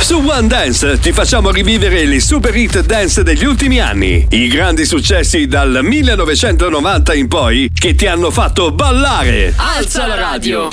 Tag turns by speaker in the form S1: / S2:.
S1: Su One Dance ti facciamo rivivere le super hit dance degli ultimi anni, i grandi successi dal 1990 in poi che ti hanno fatto ballare.
S2: Alza la radio.